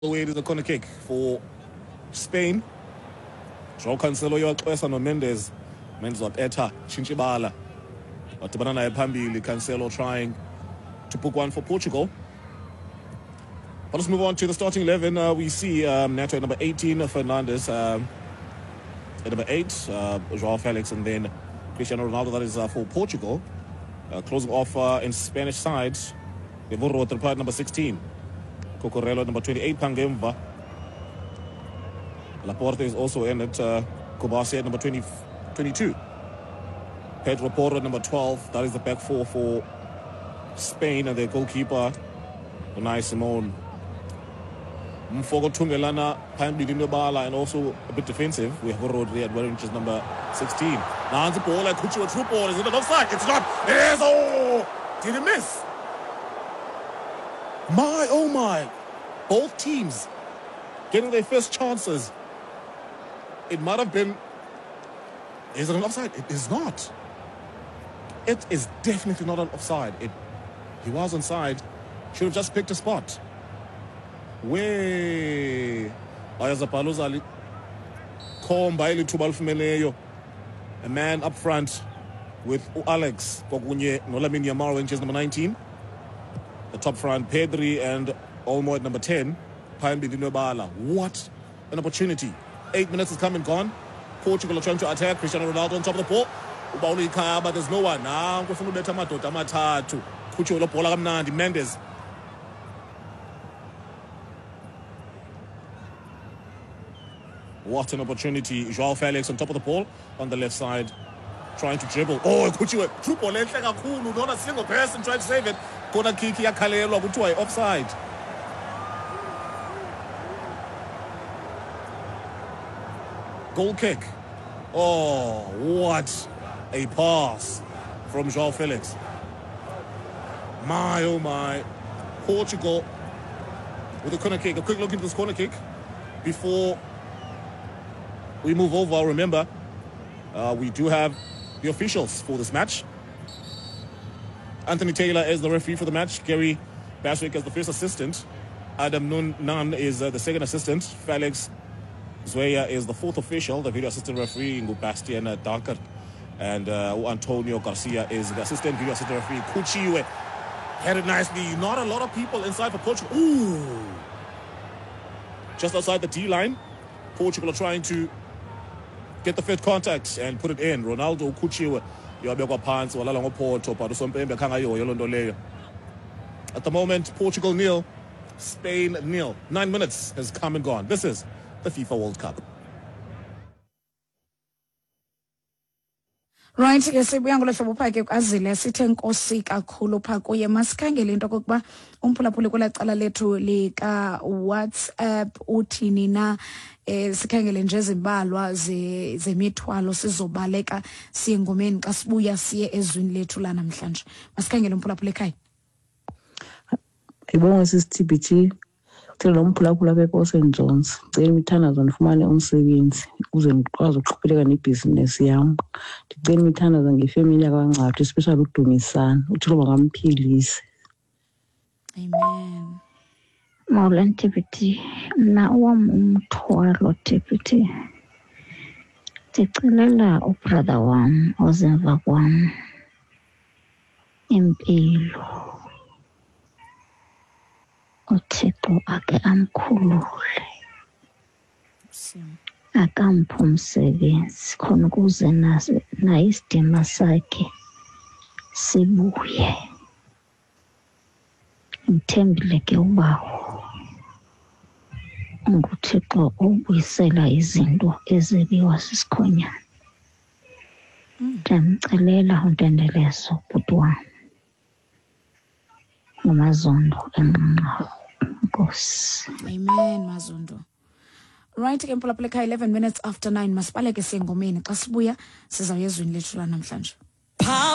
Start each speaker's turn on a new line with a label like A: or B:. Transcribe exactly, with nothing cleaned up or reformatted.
A: Away to the corner kick for Spain. João Cancelo yoxesa no Mendes. Mendes wapetha Chinchibala. Wadibana naye phambili. Cancelo trying to book one for Portugal. But let's move on to the starting eleven. Uh, we see um, Neto at number eighteen, Fernandes um, at number eight, uh, João Felix, and then Cristiano Ronaldo. That is uh, for Portugal. Uh, closing off uh, in Spanish side, Navarro at number sixteen. Cucurella number twenty-eight, Pangemva. Laporte is also in it. Uh, Kobasi at number twenty, twenty-two. Pedro Porro at number twelve. That is the back four for Spain, and their goalkeeper, Unai Simon. Mfogo Tungelana, Pambidino Bala, and also a bit defensive. We have Rodri at wearing just number sixteen. Now on the ball, like Kuchu, a true ball. Is it an offside? It's not. It is. Oh! Did he miss? My, oh my. Both teams getting their first chances. It might have been... Is it an offside? It is not. It is definitely not an offside. It, he was onside. Should have just picked a spot. Way. A man up front with Alex Kogunye, Nolamin Yamal, which is number nineteen. The top front, Pedri and Olmo at number ten. What an opportunity. Eight minutes has come and gone. Portugal are trying to attack. Cristiano Ronaldo on top of the ball. But there's no one. Now, Mendes. What an opportunity. João Felix on top of the ball on the left side, trying to dribble. Oh, Kuchu, not a single person trying to save it. Kona kiki ya Kalelo Kutu offside. Goal kick. Oh, what a pass from João Felix. My, oh my. Portugal with a corner kick. A quick look into this corner kick before we move over. Remember, uh, we do have the officials for this match. Anthony Taylor is the referee for the match. Gary Bashwick is the first assistant. Adam Nun Nan is uh, the second assistant. Felix Zweya is the fourth official. The video assistant referee, Bastian Darker. And uh, Antonio Garcia is the assistant video assistant referee. Kuchiwe had it nicely. Not a lot of people inside for Portugal. Ooh. Just outside the D-line. Portugal are trying to get the first contact and put it in. Ronaldo Kuchiwe. At the moment, Portugal nil, Spain nil. Nine minutes has come and gone. This is the FIFA World Cup.
B: Right, yes, we are going to have a azile sithe nkosi kakhulu pha kuye masikhangele into kokuba umphulaphuli kwelacala lethu lika WhatsApp uthini na eh sikhangele nje ezimbalwa ze zemithwalo sizobaleka siye ngomeni xa sibuya siye ezwini lethu la namhlanje. Masikhangele umphulaphuli ekhaya.
C: Ibonga sisi B T Cela umphulaphula beko Saint John's. Cela imithandazo ndifumane umsebenzi ukuze ngikwazi ukuqhubeleka nebusiness yami. Ndicela imithandazo ngefamily yakwaNcathu, especially uDumisana. Uthixo bangamphilise.
B: Amen.
D: Mawulani T B T, mna owam umthwalo T B T. Ndicelela ubrother wam ozemva kwam impilo. Uthixo ake amkhulule. Akamphe umsebenzi khona ukuze naye isidima sakhe sibuye. Ngithembile ke ubawo nguThixo ubuyisela izinto ezibiwa sisikhonyana. Ndamcelela untendelezo bhuti wami ngamazondo enqanqawo. Nkosi.
B: Amen Mazondo. Right, ke mphulaphula ekhaya eleven minutes after nine masipaleke siye ngomeni xa sibuya sizawuya ezwini lethu la namhlanje.